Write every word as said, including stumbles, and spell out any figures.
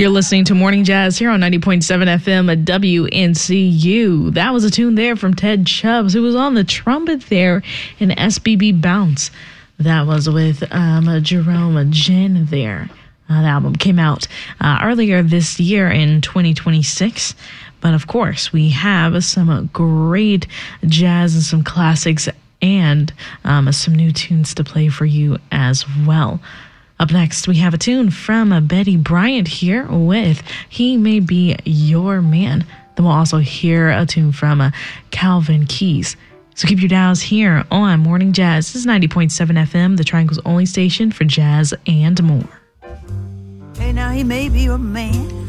You're listening to Morning Jazz here on ninety point seven F M at W N C U. That was a tune there from Ted Chubbs, who was on the trumpet there in S B B Bounce. That was with um, Jerome Jen there. Uh, the album came out uh, earlier this year in twenty twenty-six. But of course, we have some great jazz and some classics and um, some new tunes to play for you as well. Up next, we have a tune from uh, Betty Bryant here with He May Be Your Man. Then we'll also hear a tune from uh, Calvin Keys. So keep your dials here on Morning Jazz. This is ninety point seven F M, the Triangle's only station for jazz and more. Hey, now he may be your man,